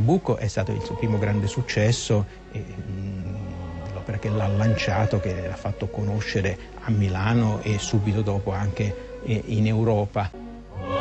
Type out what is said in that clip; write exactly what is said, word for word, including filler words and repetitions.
Nabucco è stato il suo primo grande successo, e, mh, l'opera che l'ha lanciato, che l'ha fatto conoscere a Milano e subito dopo anche in Europa.